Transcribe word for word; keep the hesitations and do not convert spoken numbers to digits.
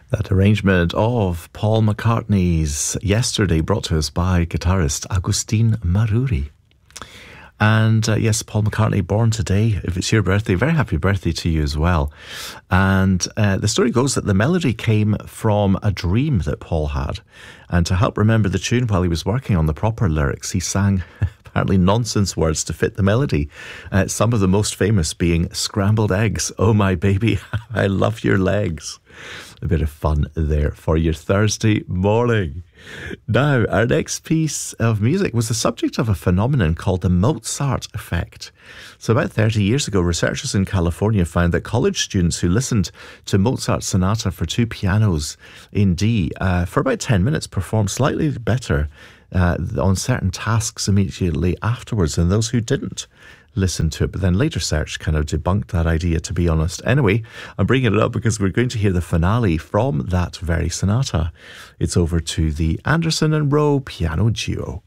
That arrangement of Paul McCartney's Yesterday, brought to us by guitarist Agustin Maruri. And uh, yes, Paul McCartney, born today. If it's your birthday, very happy birthday to you as well. And uh, the story goes that the melody came from a dream that Paul had. And to help remember the tune while he was working on the proper lyrics, he sang apparently nonsense words to fit the melody. Uh, some of the most famous being scrambled eggs. Oh my baby, I love your legs. A bit of fun there for your Thursday morning. Now, our next piece of music was the subject of a phenomenon called the Mozart effect. So about thirty years ago, researchers in California found that college students who listened to Mozart's sonata for two pianos in D uh, for about ten minutes performed slightly better uh, on certain tasks immediately afterwards than those who didn't listen to it. But then later research kind of debunked that idea, to be honest. Anyway, I'm bringing it up because we're going to hear the finale from that very sonata. It's over to the Anderson and Rowe Piano Duo.